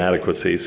inadequacies.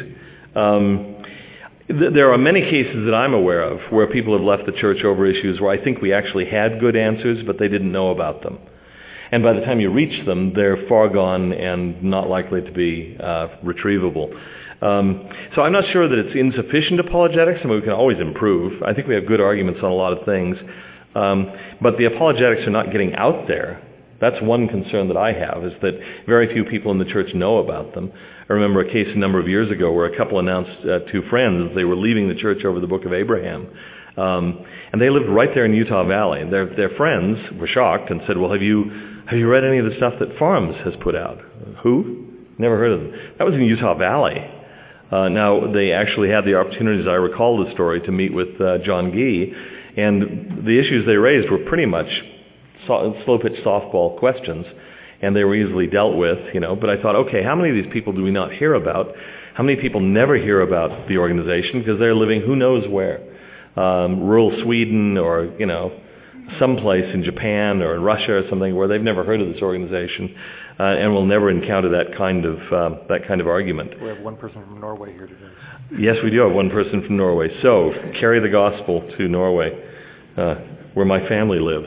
There are many cases that I'm aware of where people have left the church over issues where I think we actually had good answers, but they didn't know about them. And by the time you reach them, they're far gone and not likely to be retrievable. So I'm not sure that it's insufficient apologetics. I mean, we can always improve. I think we have good arguments on a lot of things. But the apologetics are not getting out there. That's one concern that I have, is that very few people in the church know about them. I remember a case a number of years ago where a couple announced to friends that they were leaving the church over the Book of Abraham. And they lived right there in Utah Valley. Their friends were shocked and said, well, have you read any of the stuff that Farms has put out? Who? Never heard of them. That was in Utah Valley. Now, they actually had the opportunity, as I recall the story, to meet with John Gee, and the issues they raised were pretty much slow-pitch softball questions, and they were easily dealt with, But I thought, okay, how many of these people do we not hear about? How many people never hear about the organization because they're living who knows where? Rural Sweden or, someplace in Japan or in Russia or something where they've never heard of this organization and will never encounter that kind of argument. We have one person from Norway here today. Yes, we do have one person from Norway. So, carry the gospel to Norway, where my family lives.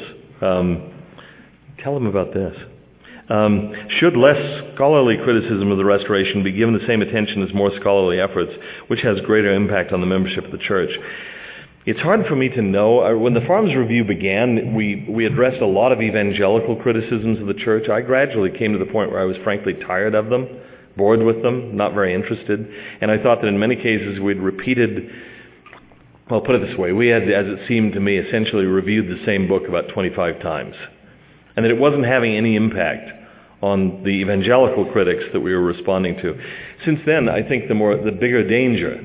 Tell them about this. Should less scholarly criticism of the Restoration be given the same attention as more scholarly efforts, which has greater impact on the membership of the church? It's hard for me to know. When the Farms Review began, we addressed a lot of evangelical criticisms of the church. I gradually came to the point where I was frankly tired of them, bored with them, not very interested. And I thought that in many cases we'd repeated, well, put it this way, we had, as it seemed to me, essentially reviewed the same book about 25 times. And that it wasn't having any impact on the evangelical critics that we were responding to. Since then, I think the bigger danger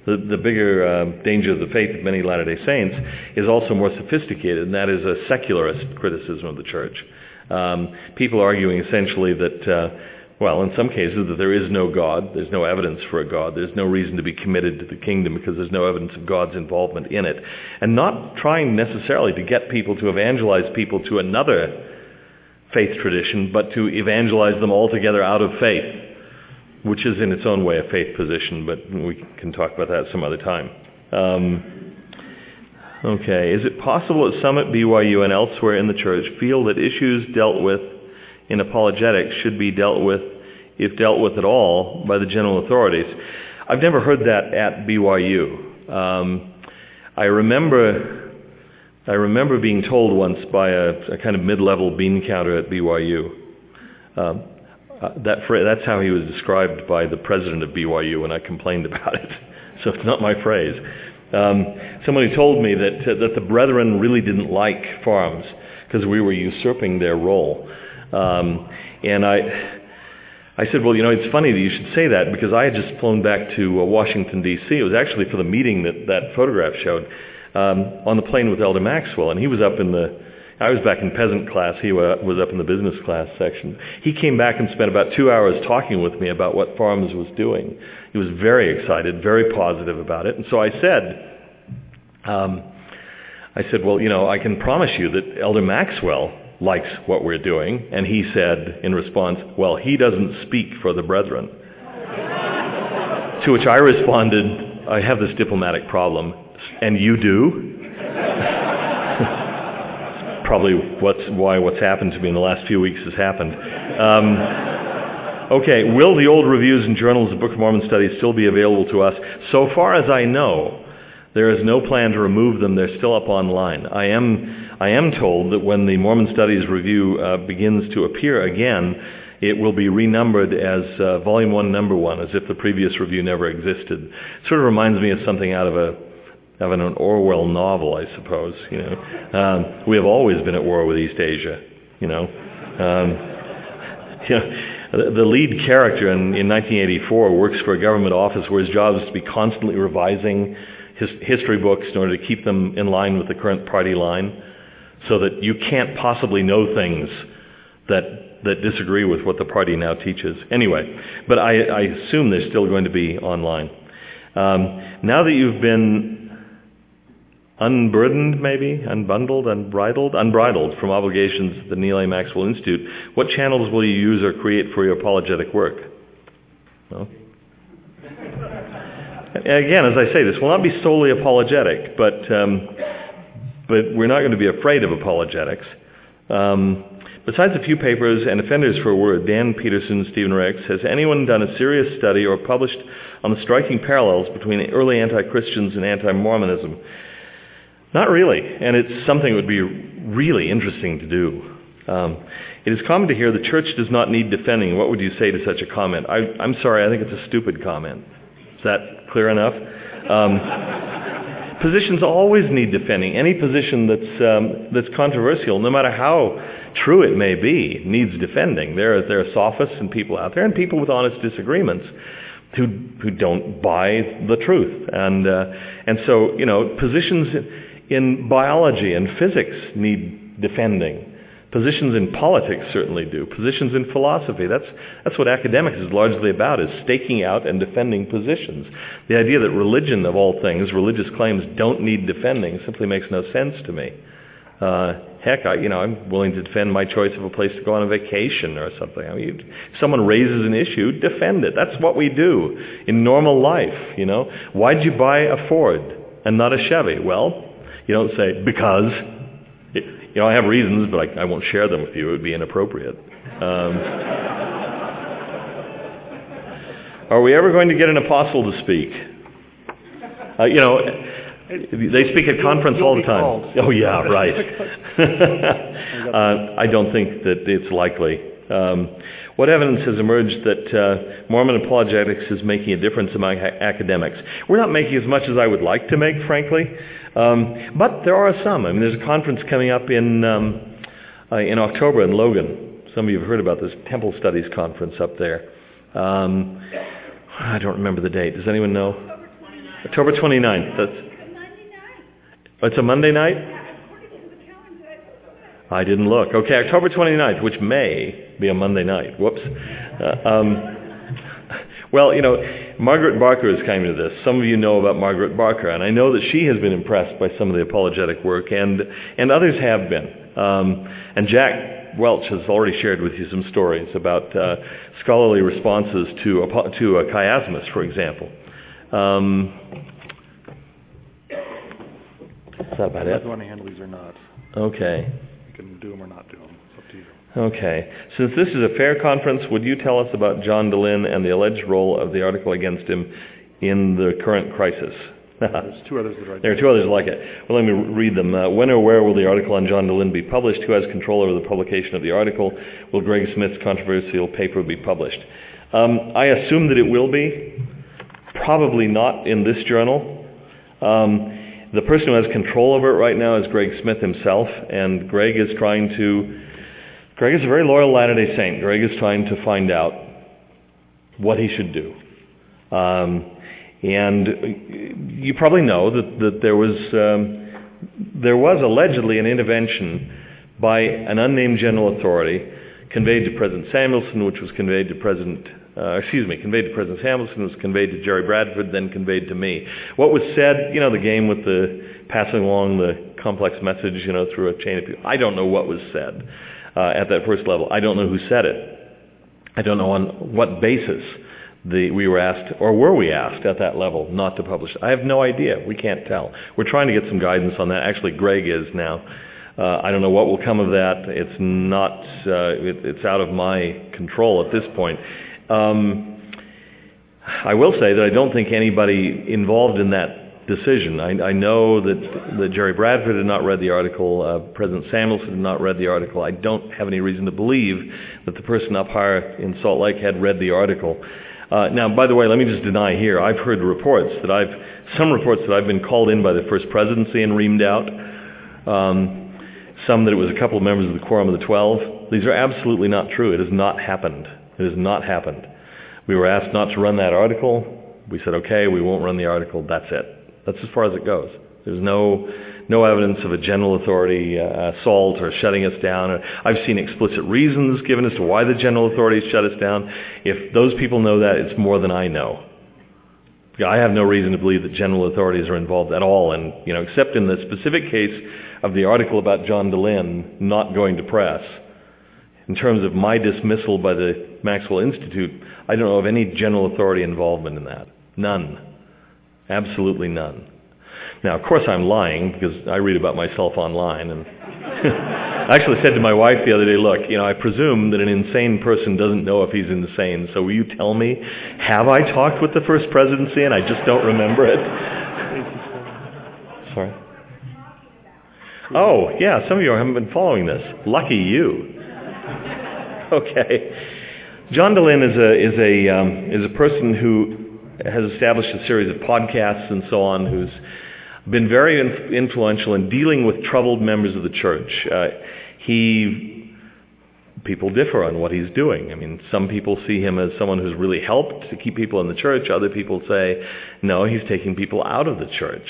of the faith of many Latter-day Saints is also more sophisticated, and that is a secularist criticism of the church. People arguing essentially that, in some cases, that there is no God, there's no evidence for a God, there's no reason to be committed to the kingdom because there's no evidence of God's involvement in it, and not trying necessarily to get people to evangelize people to another faith tradition, but to evangelize them altogether out of faith, which is in its own way a faith position, but we can talk about that some other time. Okay, is it possible that some at BYU and elsewhere in the church feel that issues dealt with in apologetics should be dealt with, if dealt with at all, by the general authorities? I've never heard that at BYU. I remember being told once by a kind of mid-level bean counter at BYU. That's how he was described by the president of BYU when I complained about it. So it's not my phrase. Somebody told me that the brethren really didn't like Farms because we were usurping their role. And I said, well, it's funny that you should say that because I had just flown back to Washington, D.C. It was actually for the meeting that photograph showed on the plane with Elder Maxwell, and he was up I was back in peasant class. He was up in the business class section. He came back and spent about 2 hours talking with me about what Farms was doing. He was very excited, very positive about it. And so I said, well, I can promise you that Elder Maxwell likes what we're doing. And he said in response, well, he doesn't speak for the brethren. To which I responded, I have this diplomatic problem. And you do? Probably what's happened to me in the last few weeks has happened. Okay, will the old reviews and journals of Book of Mormon studies still be available to us? So far as I know, there is no plan to remove them. They're still up online. I am told that when the Mormon Studies Review begins to appear again, it will be renumbered as Volume 1, Number 1, as if the previous review never existed. It sort of reminds me of something out of an Orwell novel, I suppose. We have always been at war with East Asia. The lead character in 1984 works for a government office where his job is to be constantly revising his history books in order to keep them in line with the current party line, so that you can't possibly know things that disagree with what the party now teaches. Anyway, but I assume they're still going to be online. Now that you've been unburdened, maybe, unbundled, unbridled from obligations at the Neal A. Maxwell Institute, what channels will you use or create for your apologetic work? Well, again, as I say, this will not be solely apologetic, but we're not going to be afraid of apologetics. Besides a few papers and Offenders for a Word, Dan Peterson, Stephen Rex, has anyone done a serious study or published on the striking parallels between early anti-Christians and anti-Mormonism? Not really, and it's something that would be really interesting to do. It is common to hear the church does not need defending. What would you say to such a comment? I'm sorry, I think it's a stupid comment. Is that clear enough? Positions always need defending. Any position that's controversial, no matter how true it may be, needs defending. There are sophists and people out there, and people with honest disagreements who don't buy the truth. And so, positions in biology and physics need defending. Positions in politics certainly do. Positions in philosophy. That's what academics is largely about, is staking out and defending positions. The idea that religion, of all things, religious claims don't need defending simply makes no sense to me. Heck, I'm willing to defend my choice of a place to go on a vacation or something. I mean, if someone raises an issue, defend it. That's what we do in normal life, Why'd you buy a Ford and not a Chevy? Well, you don't say, because... I have reasons, but I won't share them with you. It would be inappropriate. Are we ever going to get an apostle to speak? They speak at conference all the time. Oh, yeah, right. I don't think that it's likely. What evidence has emerged that Mormon apologetics is making a difference among academics? We're not making as much as I would like to make, frankly. But there are some. I mean, there's a conference coming up in October in Logan. Some of you have heard about this Temple Studies conference up there. I don't remember the date. Does anyone know? October 29th. It's a Monday night? I didn't look. Okay, October 29th, which may be a Monday night. Whoops. Well, Margaret Barker is coming to this. Some of you know about Margaret Barker, and I know that she has been impressed by some of the apologetic work, and others have been. And Jack Welch has already shared with you some stories about scholarly responses to chiasmus, for example. Is that about it? You want to handle these or not? Okay. You can do them or not do them. It's up to you. Okay. Since this is a fair conference, would you tell us about John Dehlin and the alleged role of the article against him in the current crisis? There's two others that are... There are two others like it. Well, let me read them. When or where will the article on John Dehlin be published? Who has control over the publication of the article? Will Greg Smith's controversial paper be published? I assume that it will be. Probably not in this journal. The person who has control over it right now is Greg Smith himself, and Greg is a very loyal Latter-day Saint. Greg is trying to find out what he should do. And you probably know that there was allegedly an intervention by an unnamed general authority conveyed to President Samuelson, which was conveyed to President Samuelson, was conveyed to Jerry Bradford, then conveyed to me. What was said, the game with the passing along the complex message, through a chain of people. I don't know what was said at that first level. I don't know who said it. I don't know on what basis we were asked, or were we asked at that level not to publish. I have no idea. We can't tell. We're trying to get some guidance on that. Actually, Greg is now. I don't know what will come of that. It's not. It's out of my control at this point. I will say that I don't think anybody involved in that decision. I know that Jerry Bradford had not read the article. President Samuelson had not read the article. I don't have any reason to believe that the person up higher in Salt Lake had read the article. Now, by the way, let me just deny here. I've heard reports that I've been called in by the First Presidency and reamed out. Some that it was a couple of members of the Quorum of the 12. These are absolutely not true. It has not happened. It has not happened. We were asked not to run that article. We said, okay, we won't run the article. That's it. That's as far as it goes. There's no evidence of a general authority assault or shutting us down. I've seen explicit reasons given as to why the general authorities shut us down. If those people know that, it's more than I know. I have no reason to believe that general authorities are involved at all, and except in the specific case of the article about John Dehlin not going to press. In terms of my dismissal by the Maxwell Institute, I don't know of any general authority involvement in that. None. Absolutely none. Now, of course I'm lying because I read about myself online, and I actually said to my wife the other day, look, I presume that an insane person doesn't know if he's insane, so will you tell me, have I talked with the First Presidency and I just don't remember it? Sorry? Oh, yeah, some of you haven't been following this. Lucky you. Okay. John Dehlin is a person who has established a series of podcasts and so on, who's been very influential in dealing with troubled members of the church. People differ on what he's doing. I mean, some people see him as someone who's really helped to keep people in the church. Other people say, no, he's taking people out of the church.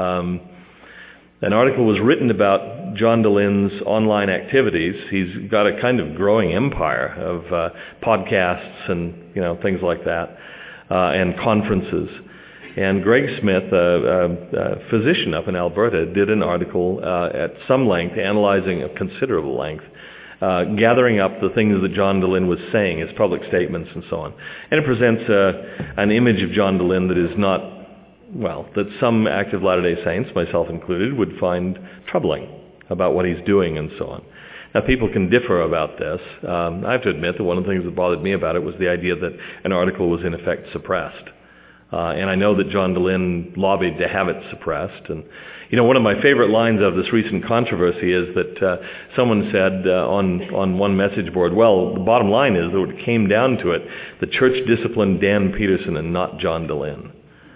An article was written about John Dehlin's online activities. He's got a kind of growing empire of podcasts and things like that, and conferences. And Greg Smith, a physician up in Alberta, did an article at some length, analyzing a considerable length, gathering up the things that John Dehlin was saying, his public statements and so on. And it presents an image of John Dehlin that is not, that some active Latter-day Saints, myself included, would find troubling about what he's doing and so on. Now, people can differ about this. I have to admit that one of the things that bothered me about it was the idea that an article was in effect suppressed. And I know that John Dehlin lobbied to have it suppressed. And, one of my favorite lines of this recent controversy is that someone said on one message board, well, the bottom line is that when it came down to it, the church disciplined Dan Peterson and not John Dehlin.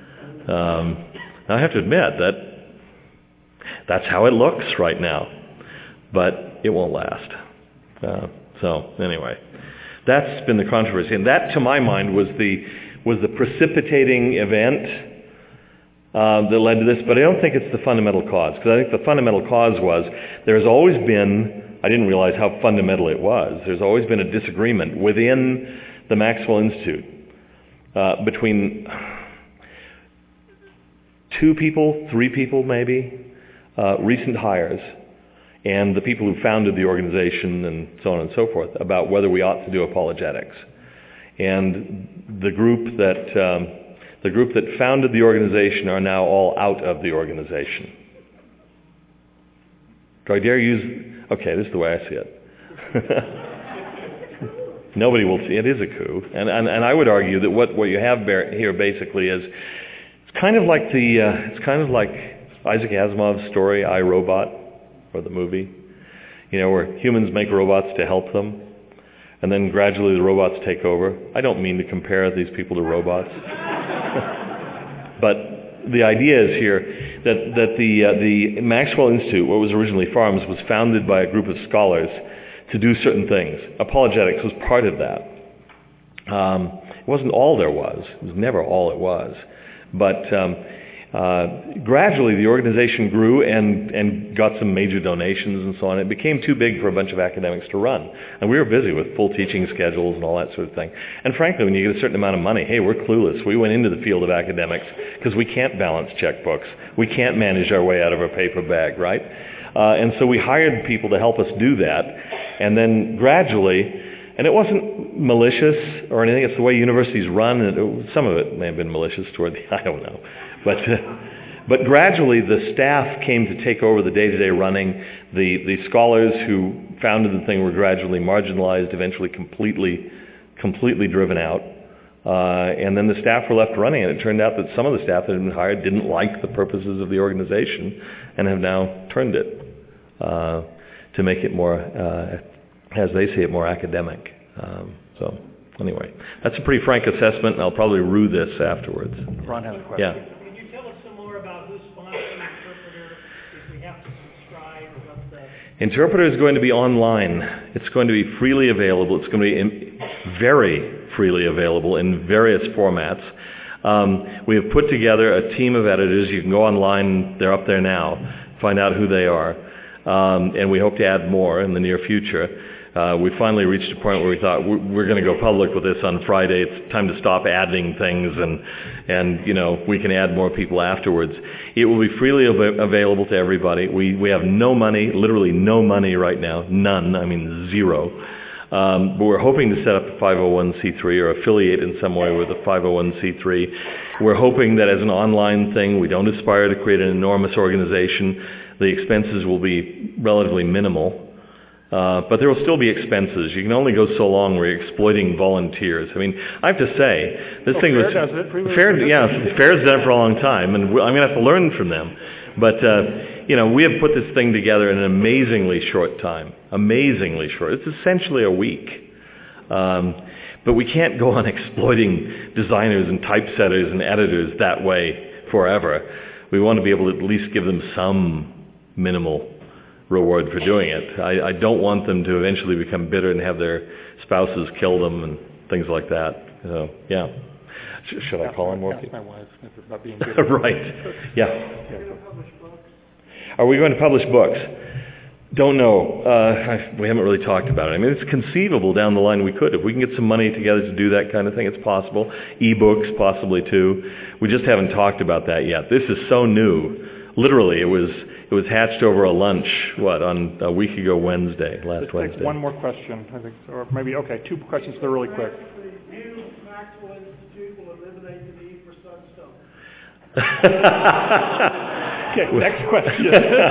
I have to admit that's how it looks right now. But it won't last. So anyway, that's been the controversy. And that, to my mind, was the precipitating event that led to this, but I don't think it's the fundamental cause, because I think the fundamental cause was there's always been, I didn't realize how fundamental it was, there's always been a disagreement within the Maxwell Institute between 2 people, 3 people maybe, recent hires, and the people who founded the organization and so on and so forth, about whether we ought to do apologetics. And the group that founded the organization are now all out of the organization. Do I dare use... Okay, this is the way I see it. Nobody will see it. It is a coup. And I would argue that what you have here basically is it's kind of like Isaac Asimov's story, I, Robot, or the movie, where humans make robots to help them. And then gradually the robots take over. I don't mean to compare these people to robots. But the idea is here that the Maxwell Institute, what was originally FARMS, was founded by a group of scholars to do certain things. Apologetics was part of that. It wasn't all there was. It was never all it was. But gradually the organization grew and got some major donations and so on. It became too big for a bunch of academics to run. And we were busy with full teaching schedules and all that sort of thing. And frankly, when you get a certain amount of money, hey, we're clueless. We went into the field of academics because we can't balance checkbooks. We can't manage our way out of a paper bag, right? And so we hired people to help us do that. And then gradually, and it wasn't malicious or anything, it's the way universities run. And some of it may have been malicious toward the, I don't know. But gradually the staff came to take over the day-to-day running. The scholars who founded the thing were gradually marginalized, eventually completely driven out. And then the staff were left running, and it turned out that some of the staff that had been hired didn't like the purposes of the organization and have now turned it to make it more, as they see it, more academic. So anyway, that's a pretty frank assessment, and I'll probably rue this afterwards. Ron has a question. Yeah. Interpreter is going to be online. It's going to be freely available. It's going to be very freely available in various formats. We have put together a team of editors. You can go online. They're up there now. Find out who they are. And we hope to add more in the near future. We finally reached a point where we thought we're going to go public with this on Friday. It's time to stop adding things, and we can add more people afterwards. It will be freely available to everybody. We have no money, literally no money right now, none. I mean 0. But we're hoping to set up a 501c3 or affiliate in some way with a 501c3. We're hoping that as an online thing, we don't aspire to create an enormous organization. The expenses will be relatively minimal. But there will still be expenses. You can only go so long where you're exploiting volunteers. I mean, I have to say, this thing was... Fair's done it for a long time, and I'm going to have to learn from them. But, we have put this thing together in an amazingly short time. Amazingly short. It's essentially a week. But we can't go on exploiting designers and typesetters and editors that way forever. We want to be able to at least give them some minimal reward for doing it. I don't want them to eventually become bitter and have their spouses kill them and things like that. So, yeah. Should I call on more people? My wife about being bitter. Right. Yeah. Are we going to publish books? Don't know. We haven't really talked about it. I mean, it's conceivable down the line we could. If we can get some money together to do that kind of thing, it's possible. E-books, possibly too. We just haven't talked about that yet. This is so new. Literally, it was hatched over a lunch, on a week ago Wednesday, last Wednesday. One more question, I think, or maybe, two questions, they're really quick. New Maxwell Institute will eliminate the need for sunstone. Okay, next question.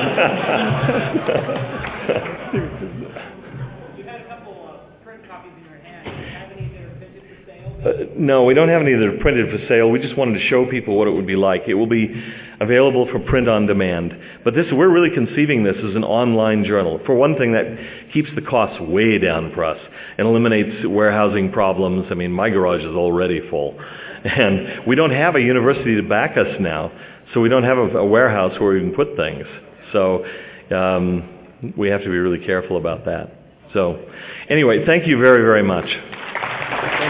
You had a couple print copies in your hand. Do you have any that are printed for sale? No, we don't have any that are printed for sale. We just wanted to show people what it would be like. It will be available for print on demand. But we're really conceiving this as an online journal. For one thing, that keeps the costs way down for us and eliminates warehousing problems. I mean, my garage is already full. And we don't have a university to back us now, so we don't have a warehouse where we can put things. So we have to be really careful about that. So anyway, thank you very, very much.